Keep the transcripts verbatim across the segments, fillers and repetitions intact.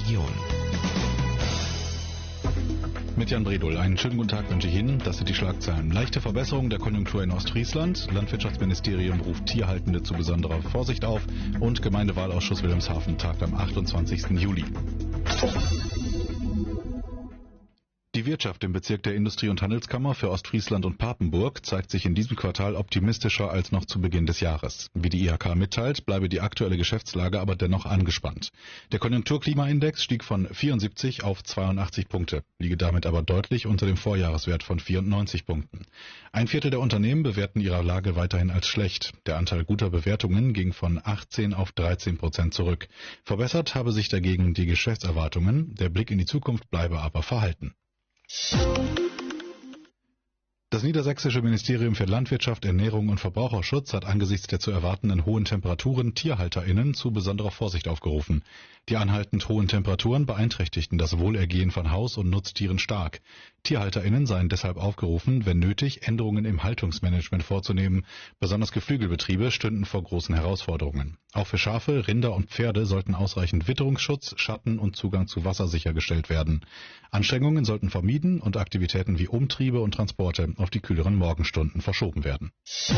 Region. Mit Jan Bredol. Einen schönen guten Tag wünsche ich Ihnen. Das sind die Schlagzeilen. Leichte Verbesserung der Konjunktur in Ostfriesland. Landwirtschaftsministerium ruft Tierhaltende zu besonderer Vorsicht auf. Und Gemeindewahlausschuss Wilhelmshaven tagt am achtundzwanzigsten Juli. Die Wirtschaft im Bezirk der Industrie- und Handelskammer für Ostfriesland und Papenburg zeigt sich in diesem Quartal optimistischer als noch zu Beginn des Jahres. Wie die I H K mitteilt, bleibe die aktuelle Geschäftslage aber dennoch angespannt. Der Konjunkturklimaindex stieg von vierundsiebzig auf zweiundachtzig Punkte, liege damit aber deutlich unter dem Vorjahreswert von vierundneunzig Punkten. Ein Viertel der Unternehmen bewerten ihre Lage weiterhin als schlecht. Der Anteil guter Bewertungen ging von achtzehn auf dreizehn Prozent zurück. Verbessert habe sich dagegen die Geschäftserwartungen, der Blick in die Zukunft bleibe aber verhalten. Das niedersächsische Ministerium für Landwirtschaft, Ernährung und Verbraucherschutz hat angesichts der zu erwartenden hohen Temperaturen TierhalterInnen zu besonderer Vorsicht aufgerufen. Die anhaltend hohen Temperaturen beeinträchtigten das Wohlergehen von Haus- und Nutztieren stark. TierhalterInnen seien deshalb aufgerufen, wenn nötig, Änderungen im Haltungsmanagement vorzunehmen. Besonders Geflügelbetriebe stünden vor großen Herausforderungen. Auch für Schafe, Rinder und Pferde sollten ausreichend Witterungsschutz, Schatten und Zugang zu Wasser sichergestellt werden. Anstrengungen sollten vermieden und Aktivitäten wie Umtriebe und Transporte auf die kühleren Morgenstunden verschoben werden.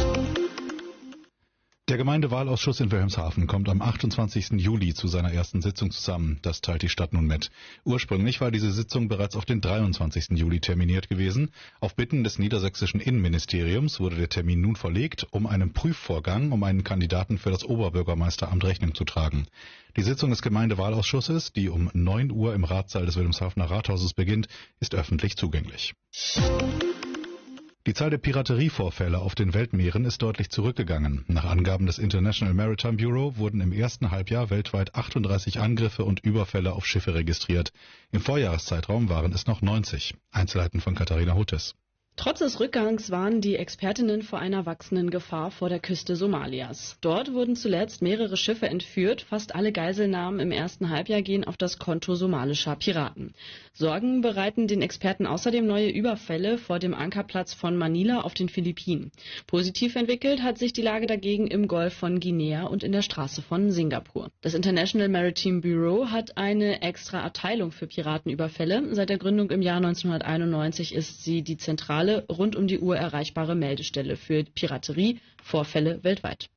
Der Gemeindewahlausschuss in Wilhelmshaven kommt am achtundzwanzigsten Juli zu seiner ersten Sitzung zusammen. Das teilt die Stadt nun mit. Ursprünglich war diese Sitzung bereits auf den dreiundzwanzigsten Juli terminiert gewesen. Auf Bitten des niedersächsischen Innenministeriums wurde der Termin nun verlegt, um einem Prüfvorgang um einen Kandidaten für das Oberbürgermeisteramt Rechnung zu tragen. Die Sitzung des Gemeindewahlausschusses, die um neun Uhr im Ratssaal des Wilhelmshavener Rathauses beginnt, ist öffentlich zugänglich. Die Zahl der Piraterievorfälle auf den Weltmeeren ist deutlich zurückgegangen. Nach Angaben des International Maritime Bureau wurden im ersten Halbjahr weltweit achtunddreißig Angriffe und Überfälle auf Schiffe registriert. Im Vorjahreszeitraum waren es noch neunzig. Einzelheiten von Katharina Huttes. Trotz des Rückgangs warnen die Expertinnen vor einer wachsenden Gefahr vor der Küste Somalias. Dort wurden zuletzt mehrere Schiffe entführt. Fast alle Geiselnahmen im ersten Halbjahr gehen auf das Konto somalischer Piraten. Sorgen bereiten den Experten außerdem neue Überfälle vor dem Ankerplatz von Manila auf den Philippinen. Positiv entwickelt hat sich die Lage dagegen im Golf von Guinea und in der Straße von Singapur. Das International Maritime Bureau hat eine extra Abteilung für Piratenüberfälle. Seit der Gründung im Jahr neunzehnhunderteinundneunzig ist sie die zentrale, rund um die Uhr erreichbare Meldestelle für Piraterievorfälle weltweit.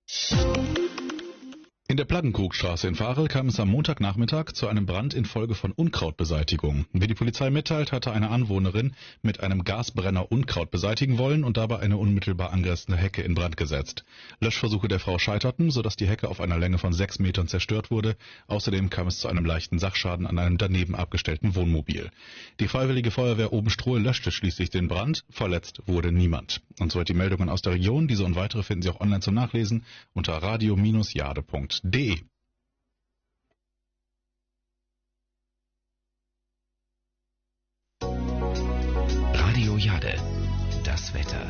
In der Plaggenkrugstraße in Varel kam es am Montagnachmittag zu einem Brand infolge von Unkrautbeseitigung. Wie die Polizei mitteilt, hatte eine Anwohnerin mit einem Gasbrenner Unkraut beseitigen wollen und dabei eine unmittelbar angrenzende Hecke in Brand gesetzt. Löschversuche der Frau scheiterten, sodass die Hecke auf einer Länge von sechs Metern zerstört wurde. Außerdem kam es zu einem leichten Sachschaden an einem daneben abgestellten Wohnmobil. Die Freiwillige Feuerwehr Obenstrohe löschte schließlich den Brand. Verletzt wurde niemand. Und soweit die Meldungen aus der Region. Diese und weitere finden Sie auch online zum Nachlesen unter radio Bindestrich jade Punkt de. Radio Jade, das Wetter.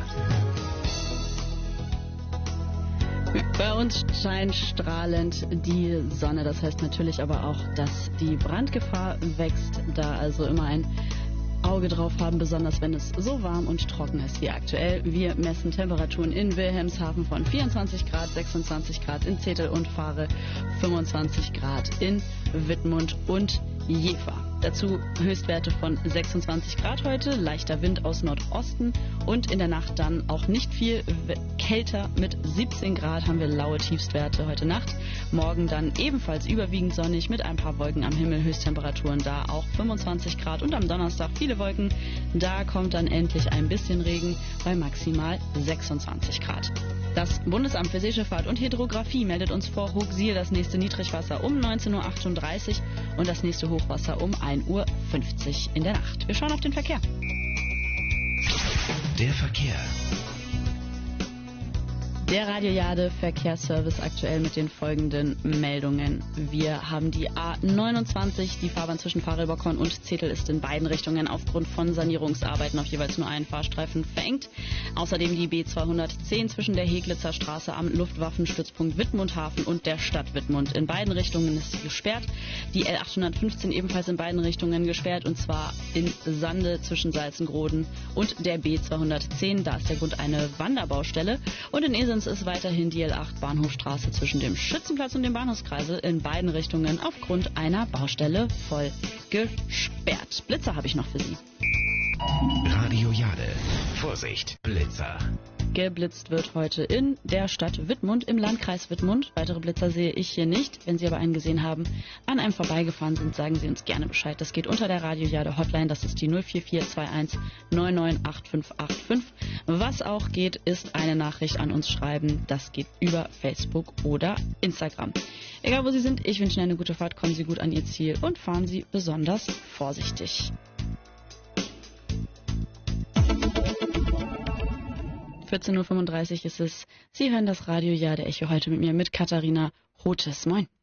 Bei uns scheint strahlend die Sonne. Das heißt natürlich aber auch, dass die Brandgefahr wächst, da also immer ein Auge drauf haben, besonders wenn es so warm und trocken ist wie aktuell. Wir messen Temperaturen in Wilhelmshaven von vierundzwanzig Grad, sechsundzwanzig Grad in Zetel und Fahre, fünfundzwanzig Grad in Wittmund und Jever. Dazu Höchstwerte von sechsundzwanzig Grad heute, leichter Wind aus Nordosten und in der Nacht dann auch nicht viel kälter. Mit siebzehn Grad haben wir laue Tiefstwerte heute Nacht. Morgen dann ebenfalls überwiegend sonnig mit ein paar Wolken am Himmel, Höchsttemperaturen da auch fünfundzwanzig Grad und am Donnerstag viele Wolken. Da kommt dann endlich ein bisschen Regen bei maximal sechsundzwanzig Grad. Das Bundesamt für Seeschifffahrt und Hydrographie meldet uns vor Hochsiel das nächste Niedrigwasser um neunzehn Uhr achtunddreißig und das nächste Hochwasser um ein Uhr fünfzig in der Nacht. Wir schauen auf den Verkehr. Der Verkehr. Der Radio Jade Verkehrsservice aktuell mit den folgenden Meldungen. Wir haben die A neunundzwanzig, die Fahrbahn zwischen Varelbockern und Zetel ist in beiden Richtungen aufgrund von Sanierungsarbeiten auf jeweils nur einen Fahrstreifen verengt. Außerdem die B zweihundertzehn zwischen der Heglitzer Straße am Luftwaffenstützpunkt Wittmundhafen und der Stadt Wittmund. In beiden Richtungen ist sie gesperrt. Die L achthundertfünfzehn ebenfalls in beiden Richtungen gesperrt und zwar in Sande zwischen Salzengroden und der B zweihundertzehn. Da ist der Grund eine Wanderbaustelle. Und in Esens uns ist weiterhin die L acht Bahnhofstraße zwischen dem Schützenplatz und dem Bahnhofskreisel in beiden Richtungen aufgrund einer Baustelle voll gesperrt. Blitzer habe ich noch für Sie. Radio Jade. Vorsicht, Blitzer. Geblitzt wird heute in der Stadt Wittmund, im Landkreis Wittmund. Weitere Blitzer sehe ich hier nicht. Wenn Sie aber einen gesehen haben, an einem vorbeigefahren sind, sagen Sie uns gerne Bescheid. Das geht unter der Radio Jade Hotline. Das ist die null vier vier zwei eins neun neun acht fünf acht fünf. Was auch geht, ist eine Nachricht an uns schreiben. Das geht über Facebook oder Instagram. Egal wo Sie sind, ich wünsche Ihnen eine gute Fahrt. Kommen Sie gut an Ihr Ziel und fahren Sie besonders vorsichtig. vierzehn Uhr fünfunddreißig ist es. Sie hören das Radio Jade Echo heute mit mir, mit Katharina Rotes. Moin.